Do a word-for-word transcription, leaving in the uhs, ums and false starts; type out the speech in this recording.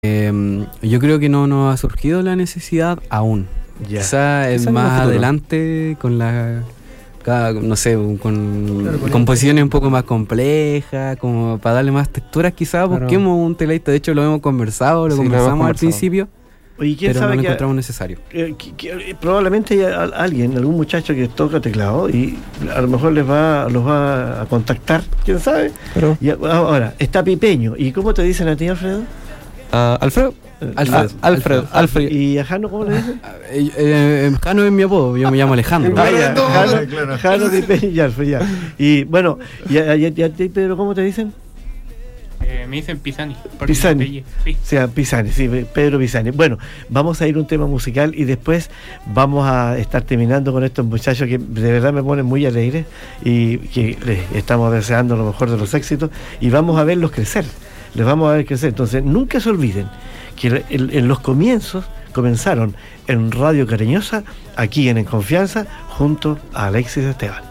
Eh, yo creo que no nos ha surgido la necesidad aún. Ya. Quizá es Quizá más en el futuro. adelante con la... cada- no sé, con Claro, con composiciones un poco más complejas, como para darle más texturas quizás, Claro. busquemos un tecladista. De hecho lo hemos conversado, lo Sí, lo hemos conversamos al conversado. principio, Oye, ¿quién pero no sabe lo que, encontramos necesario. eh, que- que probablemente haya al- alguien, algún muchacho que toca teclado y a lo mejor les va, los va a contactar, quién sabe? Pero, Y a- ahora, está Pipeño. ¿Y cómo te dicen a ti, Alfredo? ah, Alfredo. Alfred. Ah, Alfred. Alfred. ¿Y a Jano cómo le dicen? Eh, eh, Jano es mi apodo, yo me llamo Alejandro. Ah, ya, todo, Jano, claro. Jano, Pipeño y Alfred, ya. Y bueno, ¿y a, y a- y a ti, Pedro, cómo te dicen? Eh, me dicen Pisani. por Pisani. mi apellido, sí. O sea, Pisani, sí, Pedro Pisani. Bueno, vamos a ir a un tema musical y después vamos a estar terminando con estos muchachos que de verdad me ponen muy alegres y que les estamos deseando lo mejor de los éxitos y vamos a verlos crecer, les vamos a ver crecer. Entonces, nunca se olviden que en, en los comienzos comenzaron en Radio Cariñosa, aquí en En Confianza, junto a Alexis Esteban.